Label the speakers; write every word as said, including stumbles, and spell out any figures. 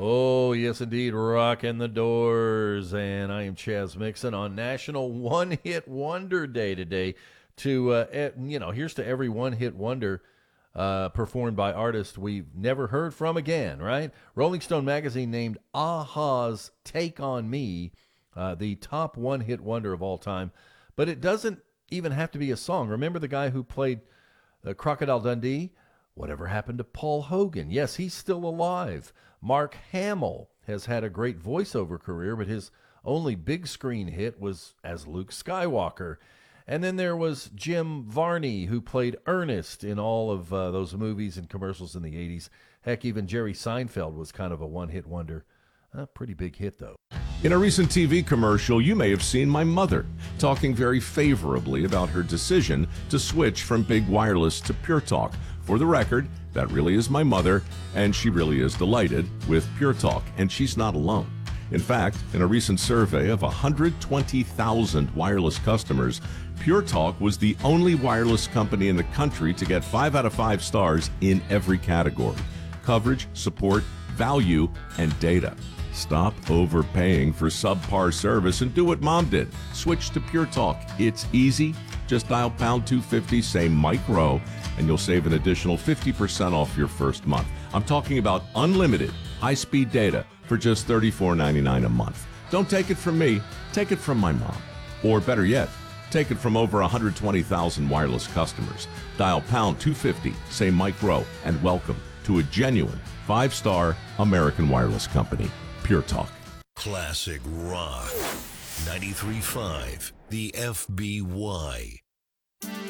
Speaker 1: Oh, yes, indeed. Rocking the Doors. And I am Chaz Mixon on National One Hit Wonder Day today. To, uh, eh, you know, here's to every one hit wonder uh, performed by artists we've never heard from again, right? Rolling Stone magazine named a-ha's Take on Me uh, the top one hit wonder of all time. But it doesn't even have to be a song. Remember the guy who played uh, Crocodile Dundee? Whatever happened to Paul Hogan? Yes, he's still alive. Mark Hamill has had a great voiceover career, but his only big screen hit was as Luke Skywalker. And then there was Jim Varney, who played Ernest in all of uh, those movies and commercials in the eighties. Heck, even Jerry Seinfeld was kind of a one-hit wonder. A pretty big hit, though.
Speaker 2: In a recent T V commercial, you may have seen my mother talking very favorably about her decision to switch from big wireless to Pure Talk. For the record, that really is my mother, and she really is delighted with Pure Talk, and she's not alone. In fact, in a recent survey of one hundred twenty thousand wireless customers, Pure Talk was the only wireless company in the country to get five out of five stars in every category: coverage, support, value, and data. Stop overpaying for subpar service and do what Mom did. Switch to Pure Talk. It's easy. Just dial pound two fifty, say Mike Rowe, and you'll save an additional fifty percent off your first month. I'm talking about unlimited high-speed data for just thirty-four ninety-nine a month. Don't take it from me. Take it from my mom. Or better yet, take it from over one hundred twenty thousand wireless customers. Dial pound two fifty, say Mike Rowe, and welcome to a genuine five-star American wireless company. Pure Talk.
Speaker 3: Classic Rock. ninety-three point five, the F B Y.